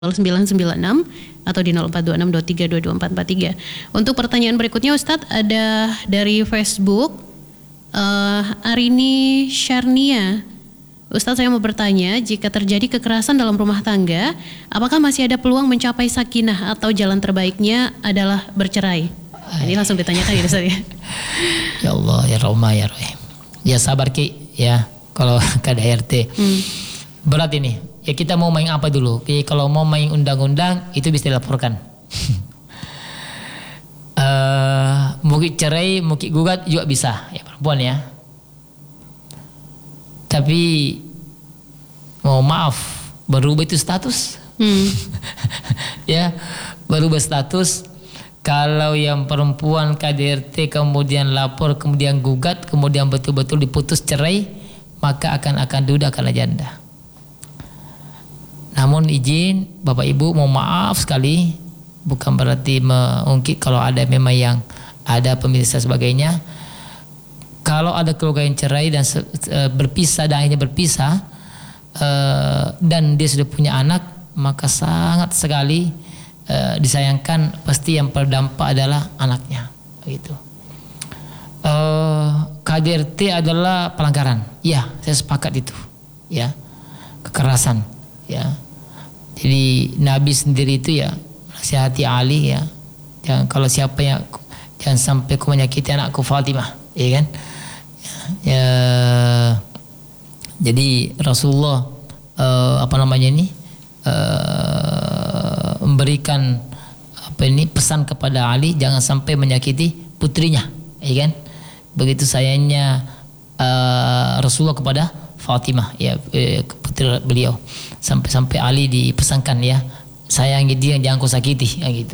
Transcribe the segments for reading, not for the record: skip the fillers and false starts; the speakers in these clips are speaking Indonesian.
0996 atau di 042623224443. Untuk pertanyaan berikutnya Ustadz ada dari Facebook Arini Syarnia. Ustadz, saya mau bertanya, jika terjadi kekerasan dalam rumah tangga, apakah masih ada peluang mencapai sakinah atau jalan terbaiknya adalah bercerai? Ini langsung ditanyakan ya Ustadz ya. Ya Allah, ya Rahman, ya Rahim. Ya sabar Ki, ya kalau KDRT. Berat ini. Ya kita mau main apa dulu? Kalau mau main undang-undang itu bisa dilaporkan. Mungkin cerai, mungkin gugat juga bisa, ya perempuan ya. Tapi mau maaf, berubah itu status. Ya, berubah status. Kalau yang perempuan KDRT kemudian lapor, kemudian gugat, kemudian betul-betul diputus cerai, maka akan duda akan janda. Namun izin Bapak Ibu, mau maaf sekali, bukan berarti mengungkit kalau ada memang yang ada pemirsa sebagainya. Kalau ada keluarga yang cerai dan berpisah dan akhirnya berpisah dan dia sudah punya anak, maka sangat sekali disayangkan, pasti yang terdampak adalah anaknya. Begitu. KDRT adalah pelanggaran. Ya, saya sepakat itu. Ya, kekerasan. Ya, jadi Nabi sendiri itu ya nasihati Ali ya, jangan kalau siapa yang jangan sampai kau menyakiti anakku Fatimah, ya kan? Ya, jadi Rasulullah memberikan pesan kepada Ali jangan sampai menyakiti putrinya, ya kan? Begitu sayangnya Rasulullah kepada Fatimah, ya putri beliau, sampai Ali dipesankan ya, sayangi dia jangan kau sakiti, ya gitu.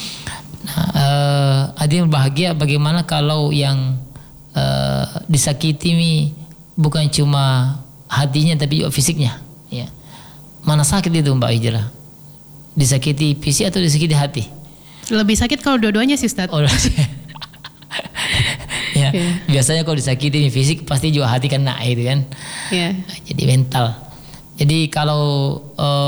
Nah, ada yang bahagia bagaimana kalau yang disakiti ini bukan cuma hatinya tapi juga fisiknya, ya. Mana sakit itu Mbak Hijrah? Disakiti fisik atau disakiti hati? Lebih sakit kalau dua-duanya sih Ustadz. Ya, biasanya kalau disakiti fisik pasti juga hati kena gitu kan. Jadi mental. Jadi kalau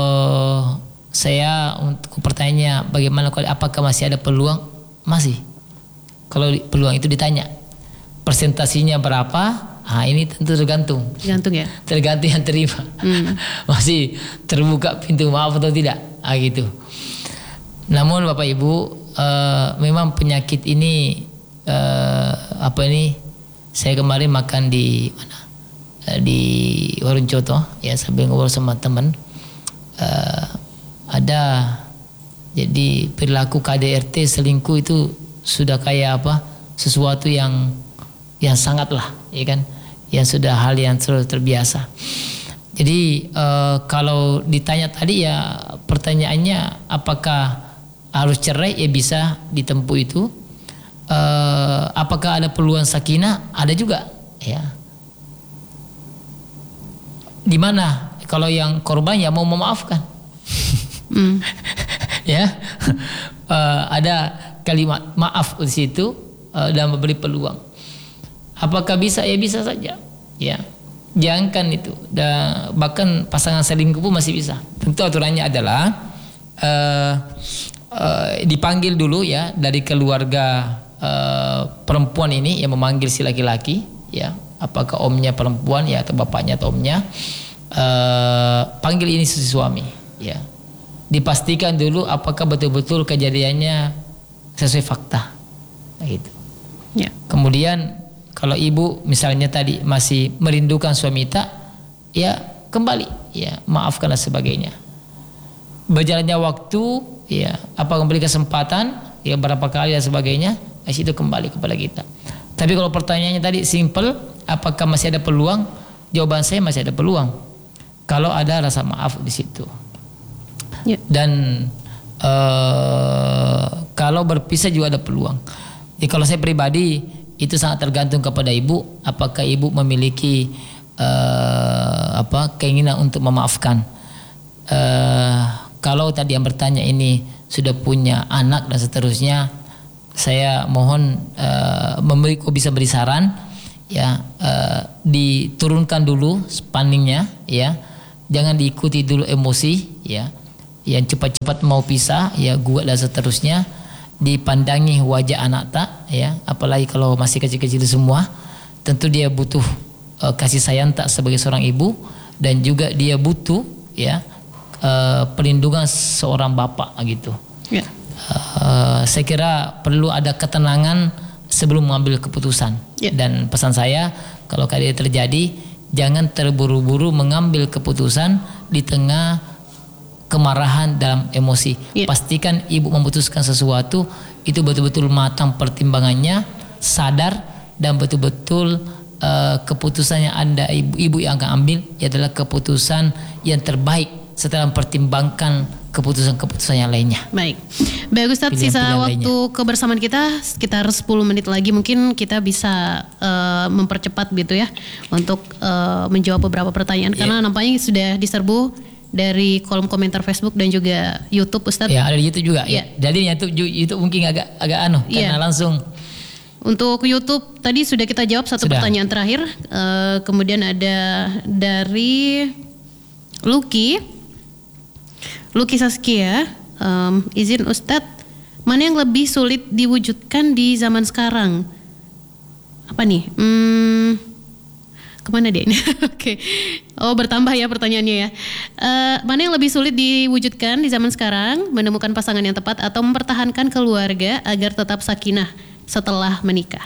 saya untuk pertanyaannya bagaimana, apakah masih ada peluang? Masih. Kalau peluang itu ditanya persentasinya berapa? Ini tentu tergantung. Tergantung ya. Tergantung yang terima. Masih terbuka pintu maaf atau tidak? Gitu. Namun Bapak Ibu, memang penyakit ini saya kemarin makan di mana, di warung Coto ya, sambil ngobrol sama teman, ada jadi perilaku KDRT selingkuh itu sudah kayak sesuatu yang sangatlah, ya kan, yang sudah hal yang terbiasa. Jadi kalau ditanya tadi ya pertanyaannya apakah harus cerai, ya bisa ditempuh itu. Apakah ada peluang sakinah? Ada juga, ya. Di mana kalau yang korban ya mau memaafkan, ya, ada kalimat maaf di situ dan memberi peluang. Apakah bisa? Ya bisa saja, ya. Jangankan itu, dan bahkan pasangan selingkuh pun masih bisa. Tentu aturannya adalah dipanggil dulu ya dari keluarga perempuan ini yang memanggil si laki-laki, ya, apakah omnya perempuan ya atau bapaknya atau omnya, panggil ini si suami, ya, dipastikan dulu apakah betul-betul kejadiannya sesuai fakta, gitu. Ya. Kemudian kalau ibu misalnya tadi masih merindukan suami tak, ya kembali, ya maafkan dan sebagainya. Berjalannya waktu, ya, apa memberi kesempatan, ya berapa kali dan sebagainya, itu kembali kepada kita. Tapi kalau pertanyaannya tadi simple, apakah masih ada peluang? Jawaban saya masih ada peluang. Kalau ada rasa maaf di situ. Ya. Dan kalau berpisah juga ada peluang. Jadi kalau saya pribadi itu sangat tergantung kepada ibu, apakah ibu memiliki keinginan untuk memaafkan. Kalau tadi yang bertanya ini sudah punya anak dan seterusnya, saya mohon bisa beri saran, ya, diturunkan dulu spanningnya, ya, jangan diikuti dulu emosi, ya. yang cepat-cepat mau pisah, ya gugat dan seterusnya, dipandangi wajah anak tak, ya, apalagi kalau masih kecil-kecil semua, tentu dia butuh kasih sayang tak sebagai seorang ibu, dan juga dia butuh ya perlindungan seorang bapak gitu. Ya. Saya kira perlu ada ketenangan sebelum mengambil keputusan. Ya. Dan pesan saya, kalau KDRT terjadi, jangan terburu-buru mengambil keputusan di tengah kemarahan dalam emosi. Ya. Pastikan ibu memutuskan sesuatu itu betul-betul matang pertimbangannya, sadar, dan betul-betul keputusan yang Anda ibu yang akan ambil adalah keputusan yang terbaik setelah mempertimbangkan keputusan-keputusan yang lainnya. Baik Ustadz, sisa waktu kebersamaan kita sekitar 10 menit lagi, mungkin kita bisa mempercepat gitu ya untuk menjawab beberapa pertanyaan, karena nampaknya sudah diserbu dari kolom komentar Facebook dan juga YouTube, Ustadz. Ya, ada di YouTube juga. Ya. Jadi YouTube mungkin agak karena langsung. Untuk YouTube tadi sudah kita jawab satu pertanyaan terakhir. Kemudian ada dari Luki Saskia, izin Ustadz, mana yang lebih sulit diwujudkan di zaman sekarang? Apa nih? Kemana dia ini? Oke. Oh, bertambah ya pertanyaannya ya. Mana yang lebih sulit diwujudkan di zaman sekarang? Menemukan pasangan yang tepat atau mempertahankan keluarga agar tetap sakinah setelah menikah?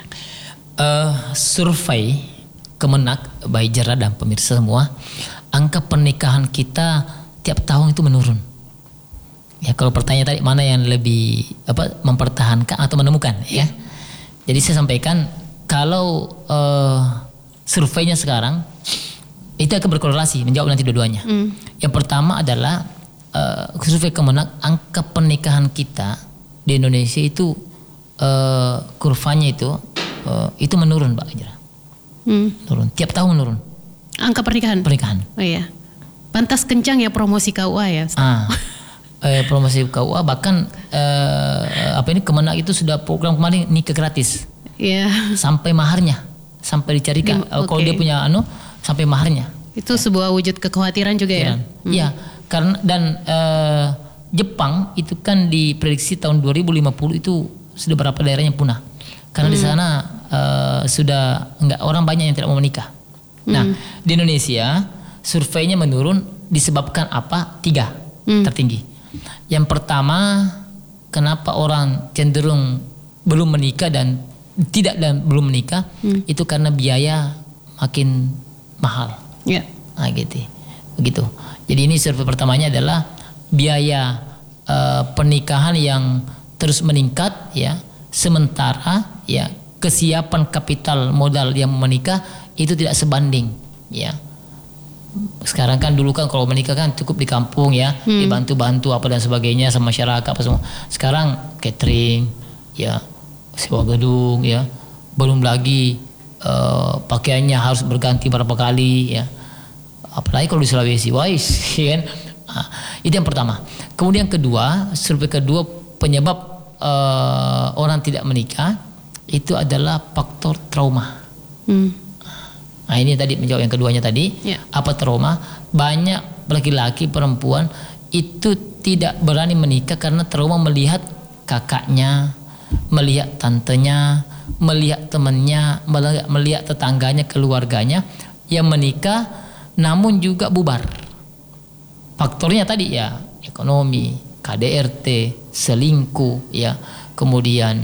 Survei Kemenak, baik Jera dan pemirsa semua, angka pernikahan kita tiap tahun itu menurun. Ya, kalau pertanyaan tadi mana yang lebih mempertahankan atau menemukan, ya. Jadi saya sampaikan kalau surveinya sekarang itu akan berkorelasi, menjawab nanti dua-duanya. Yang pertama adalah survei Kemenak, angka pernikahan kita di Indonesia itu kurvanya itu menurun, Pak Jera. Menurun, tiap tahun menurun. Angka pernikahan. Oh iya. Pantas kencang ya promosi KUA ya. Promosi KUA, bahkan Kemenak itu sudah program kemarin nikah gratis. Iya. Sampai maharnya, sampai dicarikan. Kalau dia punya sampai maharnya. Itu sebuah wujud kekhawatiran juga ya. Iya, karena dan Jepang itu kan diprediksi tahun 2050 itu sudah berapa daerahnya punah. Karena di sana sudah orang banyak yang tidak mau menikah. Nah, di Indonesia surveinya menurun disebabkan apa? 3 tertinggi. Yang pertama, kenapa orang cenderung belum menikah dan belum menikah, itu karena biaya makin mahal. Yeah. Nah, begitu. Jadi ini survei pertamanya adalah biaya pernikahan yang terus meningkat, ya. Sementara ya kesiapan kapital modal yang menikah itu tidak sebanding, ya. Sekarang kan dulu kan kalau menikah kan cukup di kampung ya, dibantu-bantu apa dan sebagainya sama masyarakat apa semua. Sekarang catering, ya, sewa gedung, ya, belum lagi pakaiannya harus berganti berapa kali, ya. Apalagi kalau di Sulawesi, kan? Nah, itu yang pertama. Kemudian kedua, survei kedua penyebab orang tidak menikah itu adalah faktor trauma. Nah, ini tadi menjawab yang keduanya tadi. Apa trauma? Banyak laki-laki perempuan itu tidak berani menikah karena trauma melihat kakaknya, melihat tantenya, melihat temannya, melihat tetangganya, keluarganya yang menikah namun juga bubar. Faktornya tadi ya ekonomi, KDRT, selingkuh, ya, kemudian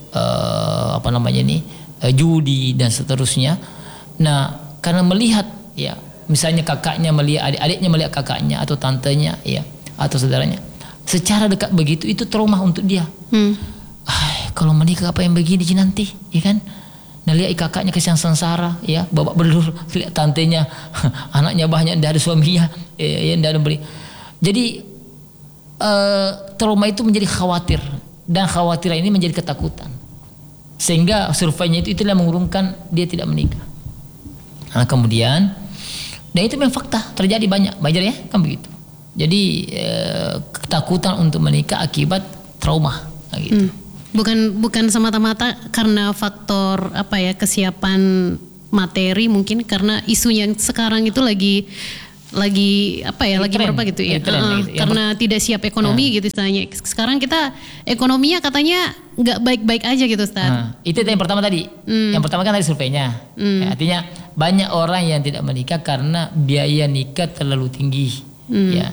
judi dan seterusnya. Nah, karena melihat, ya, misalnya kakaknya melihat adiknya melihat kakaknya atau tantenya, ya, atau saudaranya secara dekat begitu, itu trauma untuk dia. Kalau menikah apa yang begini nanti, ya kan? Nah, lihat kakaknya kesian sengsara, ya, babak belur, lihat tantenya anaknya banyak dari suaminya, ya, dan beri. Jadi trauma itu menjadi khawatir, dan khawatiran ini menjadi ketakutan, sehingga surveinya itu itulah yang mengurungkan dia tidak menikah. Nah, kemudian, dan itu memang fakta terjadi banyak, wajar ya, kan begitu. Jadi ketakutan untuk menikah akibat trauma, gitu. Bukan semata-mata karena faktor kesiapan materi, mungkin karena isu yang sekarang itu lagi lagi lagi tren, berapa gitu ya, gitu. karena tidak siap ekonomi gitu istilahnya. Sekarang kita ekonominya katanya nggak baik-baik aja gitu Ustaz. Itu yang pertama tadi. Yang pertama kan tadi surveinya. Ya, artinya banyak orang yang tidak menikah karena biaya nikah terlalu tinggi. Ya.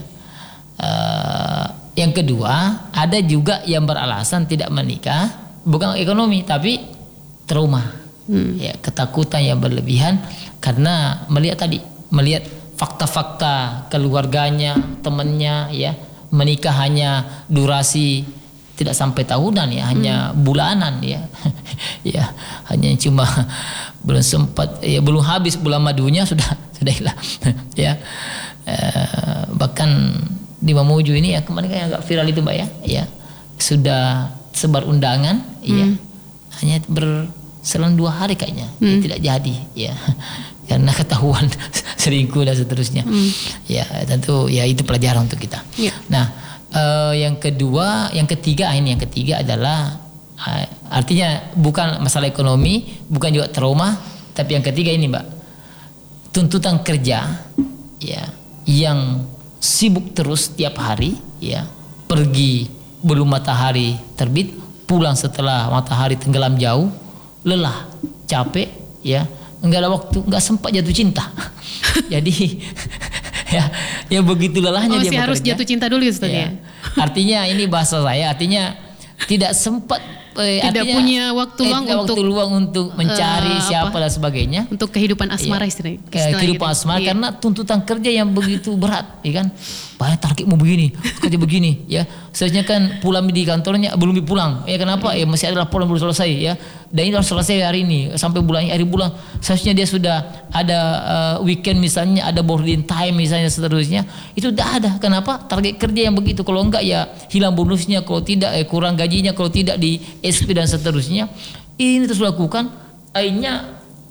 Yang kedua, ada juga yang beralasan tidak menikah bukan ekonomi tapi trauma. Ya, ketakutan yang berlebihan karena melihat fakta-fakta keluarganya, temannya, ya, menikah hanya durasi tidak sampai tahunan, ya, hanya bulanan, ya, ya, hanya cuma belum sempat, ya, belum habis bulan madunya sudah hilang, ya, bahkan di Mamuju ini ya kemarin kan agak viral itu Mbak ya, sudah sebar undangan, ya, hanya berselang 2 hari kayaknya, ya, tidak jadi, ya. Karena ketahuan selingkuh dan seterusnya. Ya tentu ya itu pelajaran untuk kita. Nah yang ketiga adalah artinya bukan masalah ekonomi, bukan juga trauma, tapi yang ketiga ini Mbak, tuntutan kerja, ya, yang sibuk terus tiap hari, ya, pergi belum matahari terbit, pulang setelah matahari tenggelam jauh, lelah, capek, ya, enggak ada waktu, enggak sempat jatuh cinta. Jadi ya begitu lelahnya dia bekerja. Harus jatuh cinta dulu Ustaz ya. Artinya ini bahasa saya, artinya tidak sempat tidak punya waktu luang untuk mencari siapa dan sebagainya. Untuk kehidupan asmara istilahnya. Kehidupan asmara karena tuntutan kerja yang begitu berat, ya kan? Banyak targetmu begini, kerja begini, ya. Seharusnya kan pulang di kantornya belum pulang. Ya kenapa? Ya masih ada laporan belum selesai, ya. Dan ini harus selesai hari ini sampai hari bulan. Seharusnya dia sudah ada weekend misalnya, ada boarding time misalnya seterusnya. Itu tidak ada. Kenapa? Target kerja yang begitu. Kalau enggak ya hilang bonusnya, kalau tidak kurang gajinya, kalau tidak di SP dan seterusnya. Ini terus lakukan. Akhirnya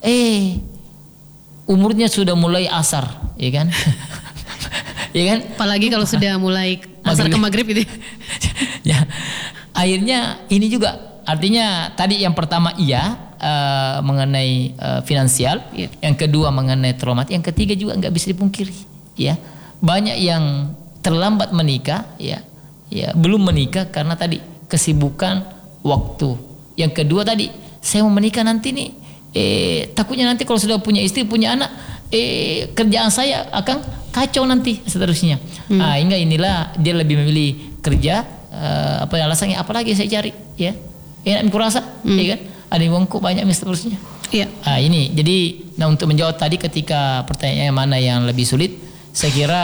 umurnya sudah mulai asar, ya kan? Ya kan? Apalagi kalau sudah mulai asar ke maghrib itu. Ya. Akhirnya ini juga artinya tadi yang pertama mengenai finansial, yang kedua mengenai traumat, yang ketiga juga nggak bisa dipungkiri, ya. Banyak yang terlambat menikah, ya belum menikah karena tadi kesibukan waktu. Yang kedua tadi saya mau menikah nanti nih, takutnya nanti kalau sudah punya istri punya anak, kerjaan saya akan kacau nanti seterusnya. Hingga inilah dia lebih memilih kerja, alasannya apalagi saya cari, ya. Enak kurasa, ya kan? Ada yang bongkok banyak seterusnya. Iya. Ini jadi, untuk menjawab tadi ketika pertanyaannya mana yang lebih sulit, saya kira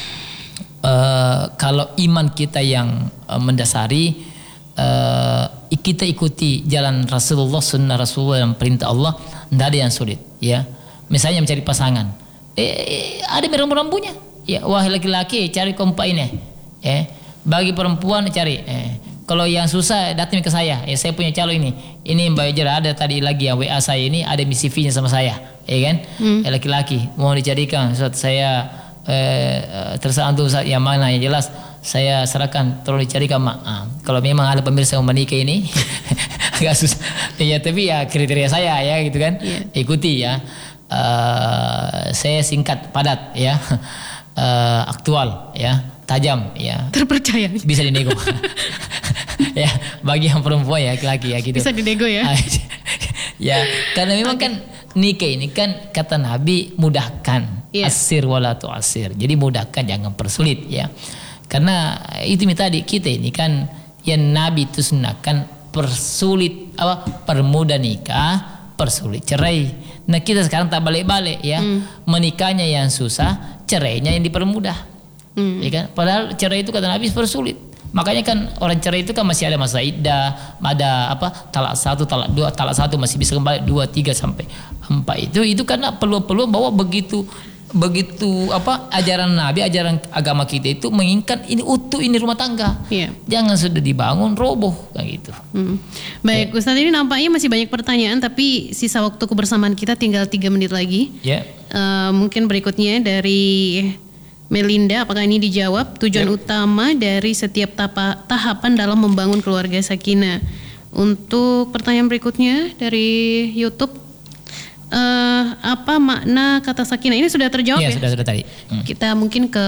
kalau iman kita yang mendasari, kita ikuti jalan Rasulullah, sunnah Rasulullah dan perintah Allah, tidak ada yang sulit, ya. Misalnya mencari pasangan, ada rambu-rambunya, ya. Wahai laki-laki cari kompak ini, bagi perempuan cari. Kalau yang susah datang ke saya, ya saya punya calon ini Mbak Ejra, ada tadi lagi yang WA saya ini, ada CV-nya sama saya, ya kan? Laki-laki mau dicarikan, saya terserah untuk yang mana yang jelas saya serahkan, tolong dicarikan Mak. Kalau memang ada pemirsa yang menikah ini agak susah, ya tapi ya kriteria saya, ya gitu kan, ikuti, ya. Saya singkat, padat, ya, aktual, ya, tajam, ya, terpercaya, bisa dinego. Ya, bagi yang perempuan ya, laki-laki, ya gitu. Bisa dinego, ya. Ya, karena memang kan nikah ini kan kata Nabi mudahkan, asir wala tu'asir. Jadi mudahkan, jangan persulit, ya. Karena itu tadi kita ini kan yang Nabi itu sunahkan persulit permudah nikah, persulit cerai. Nah kita sekarang tak balik-balik, ya. Menikahnya yang susah, cerainya yang dipermudah, ya kan? Padahal cerai itu kata Nabi persulit. Makanya kan orang cerai itu kan masih ada masa iddah, ada talak 1, talak 2, talak 1 masih bisa kembali, 2, 3 sampai 4 itu karena peluang bahwa begitu ajaran Nabi, ajaran agama kita itu menginginkan ini utuh, ini rumah tangga. Jangan sudah dibangun roboh kayak gitu. Baik, Ustadz, ini nampaknya masih banyak pertanyaan tapi sisa waktu kebersamaan kita tinggal 3 menit lagi. Mungkin berikutnya dari Melinda, apakah ini dijawab? Tujuan utama dari setiap tahapan dalam membangun keluarga sakinah. Untuk pertanyaan berikutnya dari YouTube, apa makna kata sakinah? Ini sudah terjawab Ya, ya? sudah tadi. Kita mungkin ke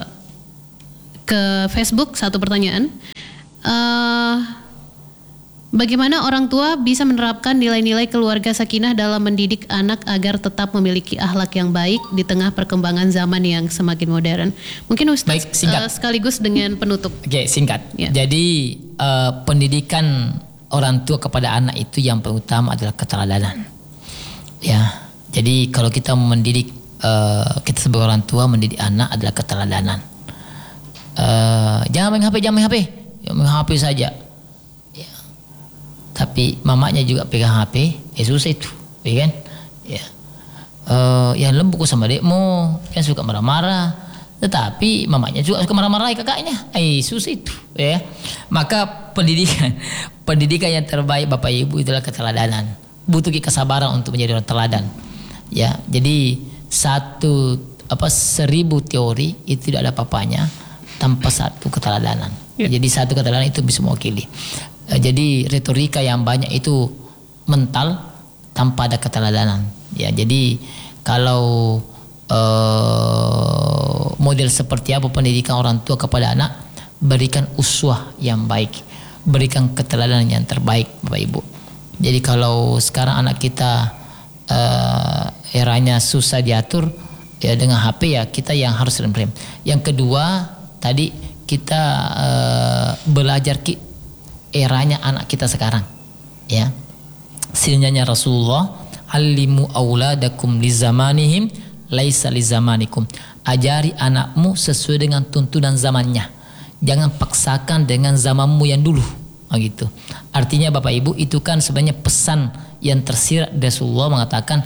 Facebook satu pertanyaan. Bagaimana orang tua bisa menerapkan nilai-nilai keluarga sakinah dalam mendidik anak agar tetap memiliki akhlak yang baik di tengah perkembangan zaman yang semakin modern? Mungkin Ustaz Baik, singkat. sekaligus dengan penutup. Oke, singkat. Ya. Jadi pendidikan orang tua kepada anak itu yang paling utama adalah keteladanan. Ya. Jadi kalau kita mendidik kita sebagai orang tua mendidik anak adalah keteladanan. Jangan main HP, jangan main HP saja. Ya. Tapi mamanya juga pegang HP, susah itu, ya kan? Ya. Yang lembut sama adikmu, yang suka marah-marah. Tetapi mamanya juga suka marah-marahi kakaknya. Susah itu, ya. Maka pendidikan yang terbaik Bapak Ibu itulah keteladanan. Butuh kesabaran untuk menjadi orang teladan. Ya, jadi 1000 teori itu tidak ada apa-apanya tanpa satu keteladanan. Ya. Jadi satu keteladanan itu bisa mewakili. Jadi retorika yang banyak itu mental tanpa ada keteladanan. Ya, jadi kalau model seperti apa pendidikan orang tua kepada anak, berikan uswah yang baik, berikan keteladanan yang terbaik Bapak Ibu. Jadi kalau sekarang anak kita eranya susah diatur ya dengan HP, ya kita yang harus rem. Yang kedua tadi kita belajar eranya anak kita sekarang, ya. Sinanya Rasulullah, alimu auladakum li zamanihim laisa li zamanikum. Ajari anakmu sesuai dengan tuntunan zamannya. Jangan paksakan dengan zamanmu yang dulu. Gitu. Artinya Bapak Ibu, itu kan sebenarnya pesan yang tersirat Rasulullah mengatakan,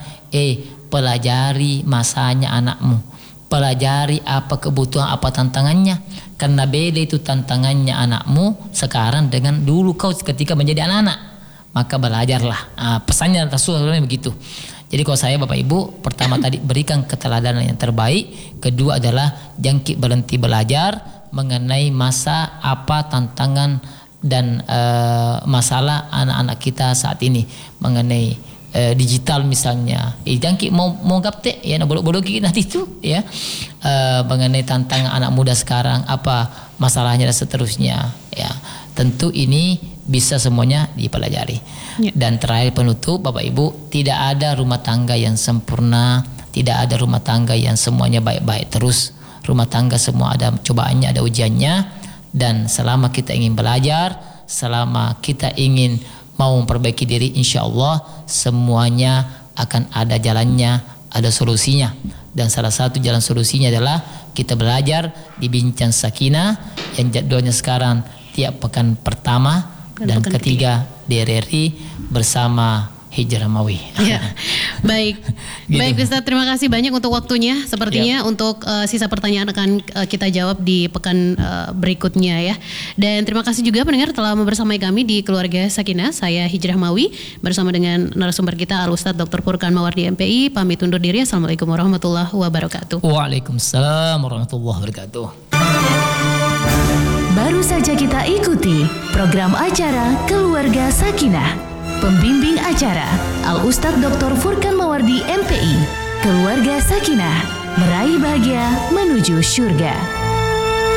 pelajari masanya anakmu, pelajari apa kebutuhan, apa tantangannya, karena beda itu tantangannya anakmu sekarang dengan dulu kau ketika menjadi anak-anak. Maka belajarlah. Pesannya Rasulullah begitu. Jadi kalau saya Bapak Ibu, pertama tadi berikan keteladanan yang terbaik, kedua adalah jangan berhenti belajar mengenai masa apa tantangan dan masalah anak-anak kita saat ini mengenai digital misalnya. Jangan mau gaptek ya, bodoh nanti itu ya, mengenai tantangan anak muda sekarang apa masalahnya dan seterusnya ya. Tentu ini bisa semuanya dipelajari. Ya. Dan terakhir penutup Bapak Ibu, tidak ada rumah tangga yang sempurna, tidak ada rumah tangga yang semuanya baik-baik terus. Rumah tangga semua ada cobaannya, ada ujiannya. Dan selama kita ingin belajar, selama kita ingin mau memperbaiki diri, insya Allah semuanya akan ada jalannya, ada solusinya. Dan salah satu jalan solusinya adalah kita belajar di Bincang Sakinah yang jadwalnya sekarang tiap pekan pertama dan ketiga di RRI bersama Hijrah Mawi. Ya, baik. Gitu. Baik Ustaz, terima kasih banyak untuk waktunya. Sepertinya untuk sisa pertanyaan akan kita jawab di pekan berikutnya ya. Dan terima kasih juga pendengar telah membersamai kami di Keluarga Sakinah. Saya Hijrah Mawi bersama dengan narasumber kita Al Ustadz Dr. Furqan Mawardi MPI. Pamit undur diri. Assalamualaikum warahmatullahi wabarakatuh. Waalaikumsalam warahmatullahi wabarakatuh. Baru saja kita ikuti program acara Keluarga Sakinah. Pembimbing acara Al Ustadz Dr. Furqan Mawardi MPI. Keluarga Sakinah, meraih bahagia menuju syurga.